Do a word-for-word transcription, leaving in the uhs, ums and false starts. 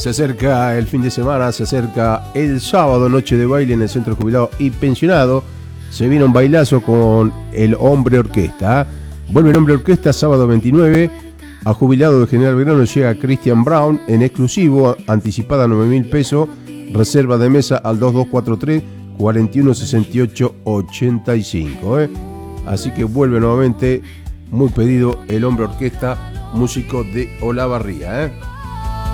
Se acerca el fin de semana, se acerca el sábado, noche de baile en el Centro Jubilado y Pensionado. Se viene un bailazo con el Hombre Orquesta. Vuelve el Hombre Orquesta sábado veintinueve. A Jubilado de General Belgrano llega Christian Brown en exclusivo, anticipada nueve mil pesos. Reserva de mesa al dos dos cuatro tres, cuatro uno seis ocho, ochenta y cinco. ¿eh? Así que vuelve nuevamente, muy pedido, el Hombre Orquesta, músico de Olavarría. ¿eh?